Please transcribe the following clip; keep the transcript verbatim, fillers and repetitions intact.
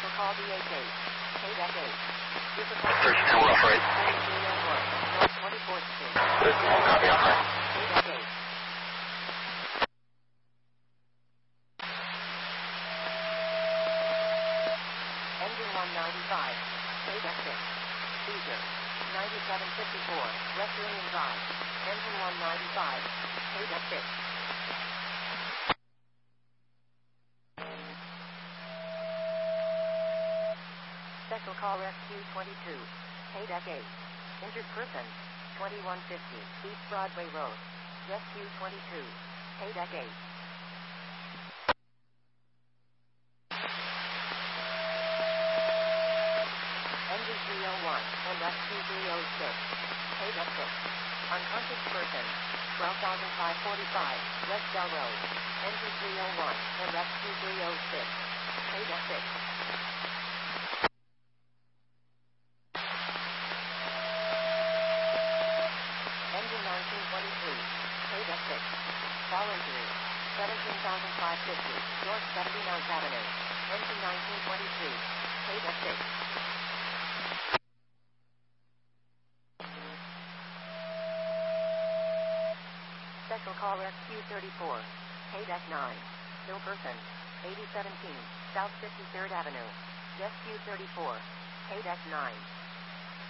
Special call D H eight. Payback eight. Difficult. thirty-two rough right. North twenty-fourth Street. thirty-one copy on right. Payback eight. Engine one ninety-five. Payback six. Caesar. ninety-seven fifty-four. West Union Drive. Engine one ninety-five. Payback six. Special call Rescue twenty-two. Payback eight. Injured person. twenty-one fifty. East Broadway Road. Rescue twenty-two. Payback eight. Engine three oh one and Rescue three oh six. Payback six. Unconscious person. twelve thousand five hundred forty-five. West Bell Road. Engine three oh one and Rescue three oh six. Payback six. Engine nineteen twenty-three. Payback six. Fall injury. seventeen thousand five hundred fifty. North seventy-ninth Avenue. Engine nineteen twenty-three. Payback six. Special call Rescue thirty-four. Payback nine. Still person. eighty seventeen. South fifty-third Avenue. Rescue thirty-four. Payback nine.